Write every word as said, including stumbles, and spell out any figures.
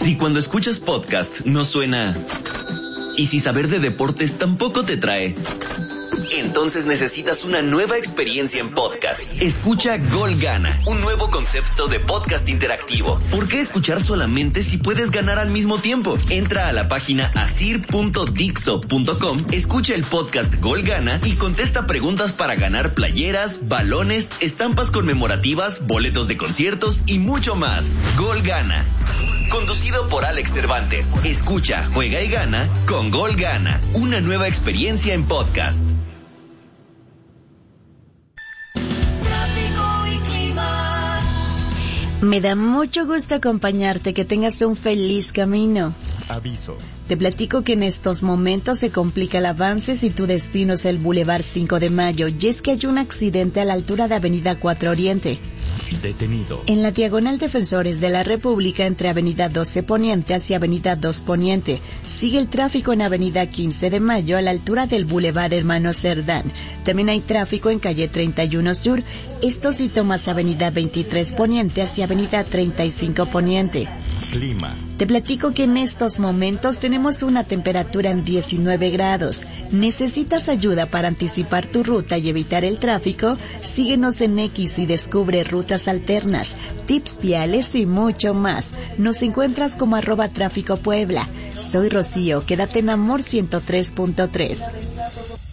Si cuando escuchas podcast no suena... Y si saber de deportes tampoco te trae... Entonces necesitas una nueva experiencia en podcast. Escucha Gol Gana, un nuevo concepto de podcast interactivo. ¿Por qué escuchar solamente si puedes ganar al mismo tiempo? Entra a la página asir punto dixo punto com, escucha el podcast Gol Gana y contesta preguntas para ganar playeras, balones, estampas conmemorativas, boletos de conciertos y mucho más. Gol Gana. Conducido por Alex Cervantes. Escucha, juega y gana con Gol Gana. Una nueva experiencia en podcast. Me da mucho gusto acompañarte, que tengas un feliz camino. Aviso. Te platico que en estos momentos se complica el avance si tu destino es el Boulevard cinco de Mayo, y es que hay un accidente a la altura de Avenida cuatro Oriente. Detenido. En la diagonal Defensores de la República entre Avenida doce Poniente hacia Avenida dos Poniente. Sigue el tráfico en Avenida quince de Mayo a la altura del Boulevard Hermano Cerdán. También hay tráfico en calle treinta y uno Sur. Esto si tomas Avenida veintitrés Poniente hacia Avenida treinta y cinco Poniente. Clima. Te platico que en estos momentos tenemos una temperatura en diecinueve grados. ¿Necesitas ayuda para anticipar tu ruta y evitar el tráfico? Síguenos en X y descubre rutas alternas, tips viales y mucho más. Nos encuentras como arroba tráfico Puebla. Soy Rocío, quédate en Amor ciento tres punto tres.